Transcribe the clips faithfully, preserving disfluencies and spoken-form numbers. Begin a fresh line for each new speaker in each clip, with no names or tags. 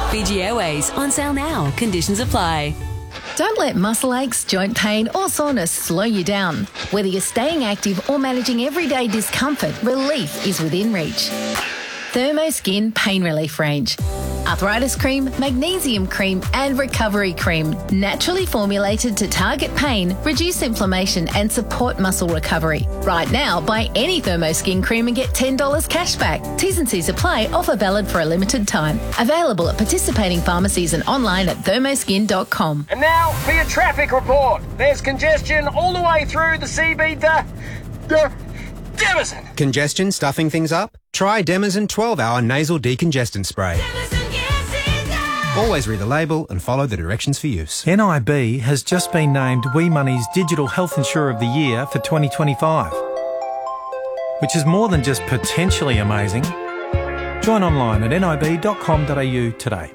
Fiji Airways, on sale now. Conditions apply.
Don't let muscle aches, joint pain or soreness slow you down. Whether you're staying active or managing everyday discomfort, relief is within reach. Thermoskin Pain Relief Range. Arthritis cream, magnesium cream and recovery cream. Naturally formulated to target pain, reduce inflammation and support muscle recovery. Right now, buy any Thermoskin cream and get ten dollars cash back. T's and C's apply. Offer valid for a limited time. Available at participating pharmacies and online at thermoskin dot com.
And now for your traffic report. There's congestion all the way through the C B D. D- Demazin.
Congestion stuffing things up? Try Demazin twelve hour nasal decongestant spray. Always read the label and follow the directions for use.
N I B has just been named Wee Money's Digital Health Insurer of the Year for twenty twenty-five, which is more than just potentially amazing. Join online at nib dot com dot a u today.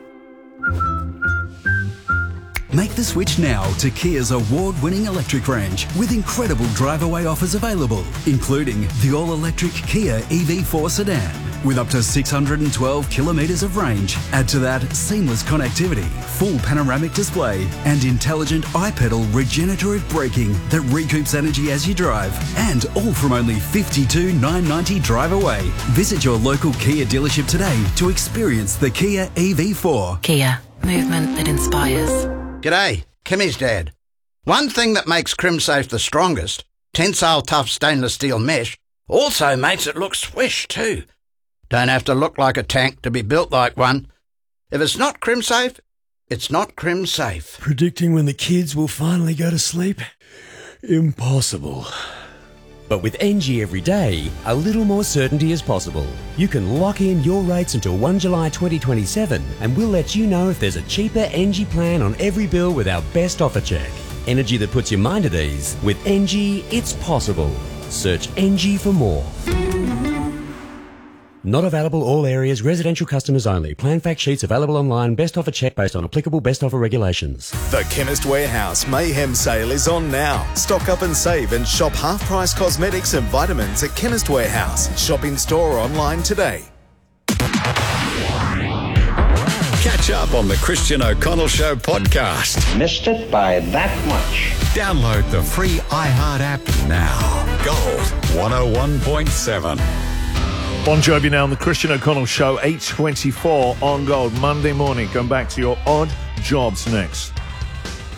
Make the switch now to Kia's award-winning electric range with incredible drive-away offers available, including the all-electric Kia E V four sedan with up to six hundred twelve kilometres of range. Add to that seamless connectivity, full panoramic display and intelligent iPedal regenerative braking that recoups energy as you drive, and all from only fifty-two thousand nine hundred ninety drive away. Visit your local Kia dealership today to experience the Kia E V four.
Kia, movement that inspires.
G'day, Kimmy's dad. One thing that makes CrimSafe the strongest, tensile tough stainless steel mesh, also makes it look swish too. Don't have to look like a tank to be built like one. If it's not CrimSafe, it's not CrimSafe.
Predicting when the kids will finally go to sleep? Impossible.
But with N G every day, a little more certainty is possible. You can lock in your rates until the first of July twenty twenty-seven and we'll let you know if there's a cheaper N G plan on every bill with our best offer check. Energy that puts your mind at ease. With N G, it's possible. Search N G for more. Not available all areas, residential customers only. Plan fact sheets available online. Best offer check based on applicable best offer regulations.
The Chemist Warehouse Mayhem Sale is on now. Stock up and save and shop half-price cosmetics and vitamins at Chemist Warehouse. Shop in store or online today.
Catch up on the Christian O'Connell Show podcast.
Missed it by that much.
Download the free iHeart app now. Gold one oh one point seven.
Bon Jovi now on the Christian O'Connell Show, eight twenty-four on Gold, Monday morning. Going back to your odd jobs next.